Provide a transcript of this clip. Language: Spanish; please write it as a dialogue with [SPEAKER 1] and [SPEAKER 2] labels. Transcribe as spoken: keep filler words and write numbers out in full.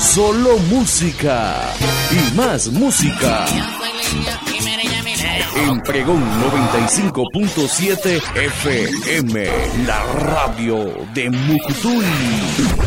[SPEAKER 1] Solo música y más música. En Pregón noventa y cinco punto siete F M, la radio de Mucutuy.